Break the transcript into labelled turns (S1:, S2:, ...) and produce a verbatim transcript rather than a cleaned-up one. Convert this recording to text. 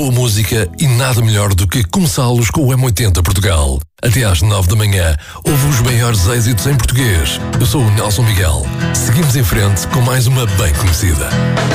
S1: Boa música e nada melhor do que começá-los com o M oitenta Portugal. Até às nove da manhã, ouve os maiores êxitos em português. Eu sou o Nelson Miguel. Seguimos em frente com mais uma bem conhecida.